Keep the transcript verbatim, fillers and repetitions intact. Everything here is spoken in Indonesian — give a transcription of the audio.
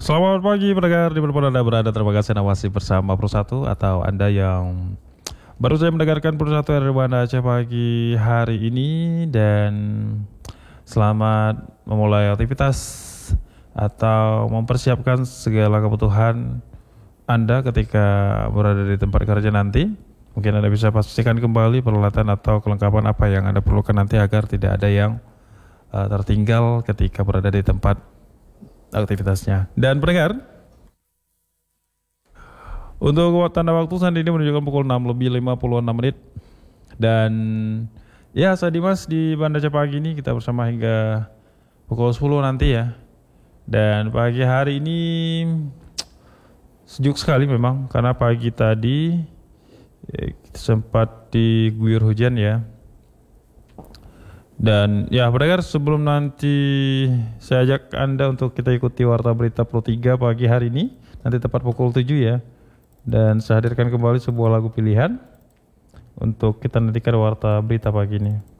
Selamat pagi pendengar dimanapun Anda berada. Terima kasih Anda masih bersama Pro satu atau Anda yang baru saja mendengarkan Pro satu R W Banda Aceh pagi hari ini. Dan selamat memulai aktivitas atau mempersiapkan segala kebutuhan Anda ketika berada di tempat kerja nanti. Mungkin Anda bisa pastikan kembali peralatan atau kelengkapan apa yang Anda perlukan nanti agar tidak ada yang uh, tertinggal ketika berada di tempat aktivitasnya. Dan pendengar, untuk tanda waktu saat ini menunjukkan pukul enam lebih lima puluh enam menit. Dan ya, saya Dimas di Banda Aceh pagi ini kita bersama hingga pukul sepuluh nanti ya. Dan pagi hari ini sejuk sekali memang, karena pagi tadi ya, sempat diguyur hujan ya. Dan ya pendengar, sebelum nanti saya ajak Anda untuk kita ikuti Warta Berita Pro tiga pagi hari ini, nanti tepat pukul tujuh ya. Dan saya hadirkan kembali sebuah lagu pilihan untuk kita nantikan Warta Berita pagi ini.